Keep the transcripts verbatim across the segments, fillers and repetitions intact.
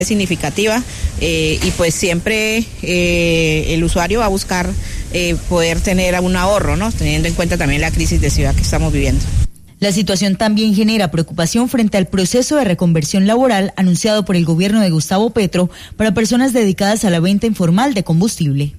Es significativa eh, y pues siempre eh, el usuario va a buscar eh, poder tener un ahorro, ¿no? Teniendo en cuenta también la crisis de ciudad que estamos viviendo. La situación también genera preocupación frente al proceso de reconversión laboral anunciado por el gobierno de Gustavo Petro para personas dedicadas a la venta informal de combustible.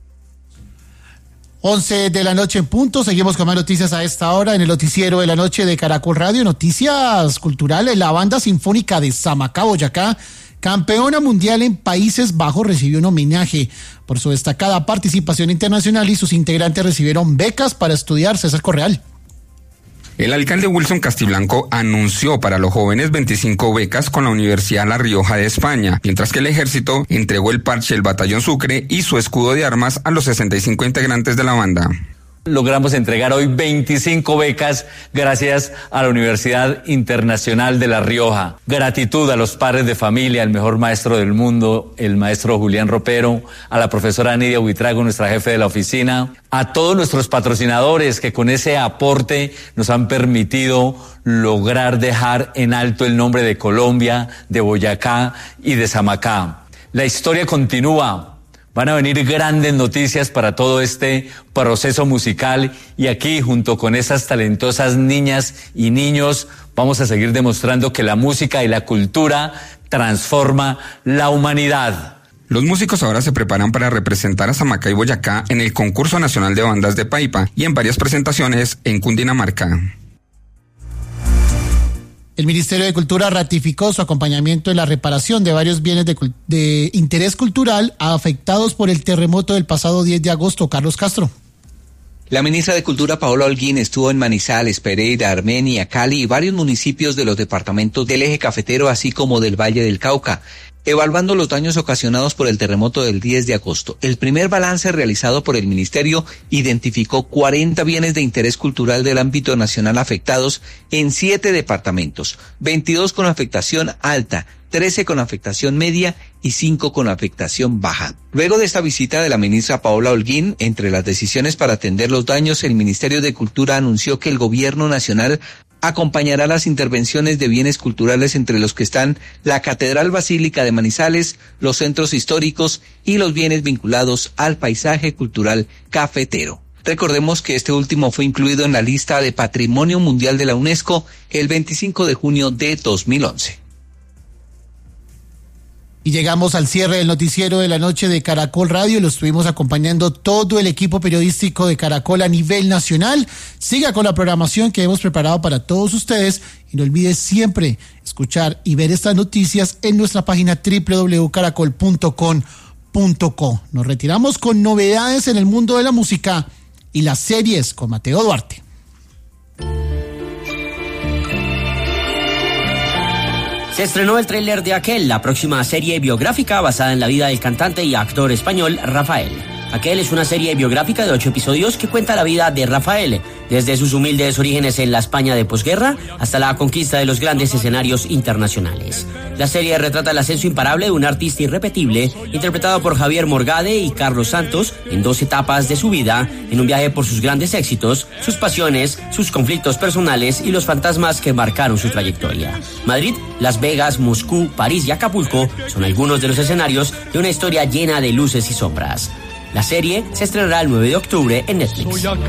once de la noche en punto, seguimos con más noticias a esta hora en el noticiero de la noche de Caracol Radio, noticias culturales. La banda sinfónica de Samacá, Boyacá, campeona mundial en Países Bajos, recibió un homenaje por su destacada participación internacional y sus integrantes recibieron becas para estudiar. César Correal. El alcalde Wilson Castiblanco anunció para los jóvenes veinticinco becas con la Universidad La Rioja de España, mientras que el ejército entregó el parche del Batallón Sucre y su escudo de armas a los sesenta y cinco integrantes de la banda. Logramos entregar hoy veinticinco becas gracias a la Universidad Internacional de La Rioja. Gratitud a los padres de familia, al mejor maestro del mundo, el maestro Julián Ropero, a la profesora Nidia Buitrago, nuestra jefe de la oficina, a todos nuestros patrocinadores que con ese aporte nos han permitido lograr dejar en alto el nombre de Colombia, de Boyacá y de Samacá. La historia continúa. Van a venir grandes noticias para todo este proceso musical y aquí, junto con esas talentosas niñas y niños, vamos a seguir demostrando que la música y la cultura transforma la humanidad. Los músicos ahora se preparan para representar a Samacá y Boyacá en el Concurso Nacional de Bandas de Paipa y en varias presentaciones en Cundinamarca. El Ministerio de Cultura ratificó su acompañamiento en la reparación de varios bienes de, de interés cultural afectados por el terremoto del pasado diez de agosto. Carlos Castro. La ministra de Cultura, Paola Holguín, estuvo en Manizales, Pereira, Armenia, Cali y varios municipios de los departamentos del eje cafetero, así como del Valle del Cauca, evaluando los daños ocasionados por el terremoto del diez de agosto. El primer balance realizado por el ministerio identificó cuarenta bienes de interés cultural del ámbito nacional afectados en siete departamentos, veintidós con afectación alta, trece con afectación media y cinco con afectación baja. Luego de esta visita de la ministra Paola Holguín, entre las decisiones para atender los daños, el Ministerio de Cultura anunció que el gobierno nacional acompañará las intervenciones de bienes culturales, entre los que están la Catedral Basílica de Manizales, los centros históricos y los bienes vinculados al paisaje cultural cafetero. Recordemos que este último fue incluido en la lista de Patrimonio Mundial de la UNESCO el veinticinco de junio de dos mil once. Y llegamos al cierre del noticiero de la noche de Caracol Radio. Lo estuvimos acompañando todo el equipo periodístico de Caracol a nivel nacional. Siga con la programación que hemos preparado para todos ustedes y no olvide siempre escuchar y ver estas noticias en nuestra página doble u doble u doble u punto caracol punto com punto co. Nos retiramos con novedades en el mundo de la música y las series con Mateo Duarte. Se estrenó el tráiler de Aquel, la próxima serie biográfica basada en la vida del cantante y actor español Rafael. Aquel es una serie biográfica de ocho episodios que cuenta la vida de Rafael, desde sus humildes orígenes en la España de posguerra hasta la conquista de los grandes escenarios internacionales. La serie retrata el ascenso imparable de un artista irrepetible, interpretado por Javier Morgade y Carlos Santos, en dos etapas de su vida, en un viaje por sus grandes éxitos, sus pasiones, sus conflictos personales y los fantasmas que marcaron su trayectoria. Madrid, Las Vegas, Moscú, París y Acapulco son algunos de los escenarios de una historia llena de luces y sombras. La serie se estrenará el nueve de octubre en Netflix.